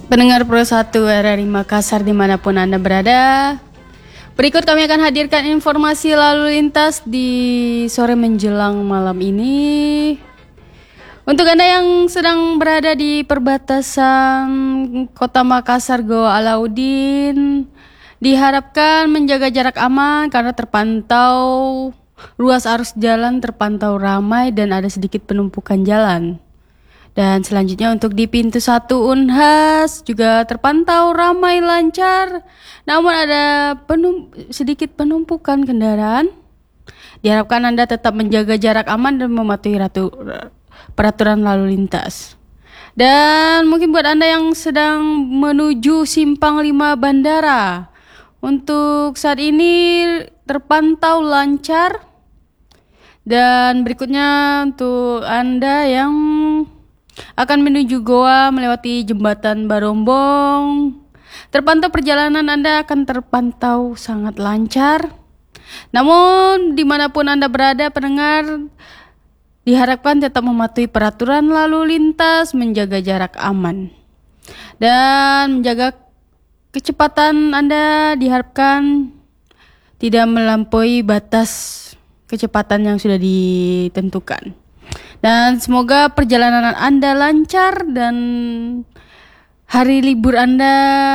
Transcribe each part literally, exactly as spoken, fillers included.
Pendengar Pro satu R R I Makassar dimanapun Anda berada, berikut kami akan hadirkan informasi lalu lintas di sore menjelang malam ini. Untuk Anda yang sedang berada di perbatasan Kota Makassar Goa Alauddin, diharapkan menjaga jarak aman karena terpantau ruas arus jalan terpantau ramai dan ada sedikit penumpukan jalan. Dan selanjutnya untuk di pintu satu Unhas juga terpantau ramai lancar, namun ada penum- sedikit penumpukan kendaraan. Diharapkan Anda tetap menjaga jarak aman dan mematuhi ratu- peraturan lalu lintas. Dan mungkin buat Anda yang sedang menuju Simpang lima Bandara, untuk saat ini terpantau lancar. Dan berikutnya untuk Anda yang akan menuju Goa melewati jembatan Barombong, terpantau perjalanan Anda akan terpantau sangat lancar. Namun dimanapun Anda berada pendengar, diharapkan tetap mematuhi peraturan lalu lintas, menjaga jarak aman dan menjaga kecepatan Anda. Diharapkan tidak melampaui batas kecepatan yang sudah ditentukan. Dan semoga perjalanan Anda lancar dan hari libur Anda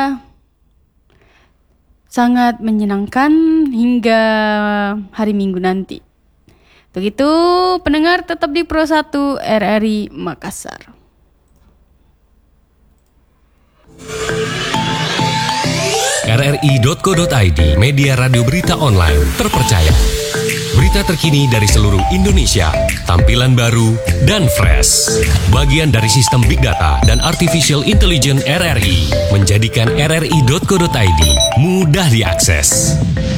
sangat menyenangkan hingga hari Minggu nanti. Untuk itu, pendengar tetap di Pro satu R R I Makassar. R R I dot co dot I D, media radio berita online terpercaya. Berita terkini dari seluruh Indonesia, tampilan baru dan fresh. Bagian dari sistem Big Data dan Artificial Intelligence R R I, menjadikan R R I dot co dot I D mudah diakses.